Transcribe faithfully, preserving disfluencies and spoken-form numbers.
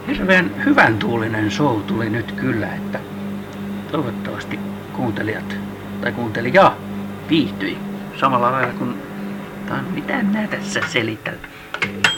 Hirveän hyvän tuulinen show tuli nyt kyllä, että toivottavasti kuuntelijat tai kuuntelija viihtyi samalla lailla kuin... Tai mitä minä tässä selitän?